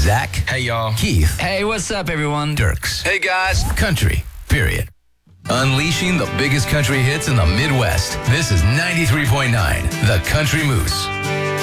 Zach. Hey, y'all. Keith. Hey, what's up, everyone? Dirks. Hey, guys. Country, period. Unleashing the biggest country hits in the Midwest. This is 93.9, The Country Moose.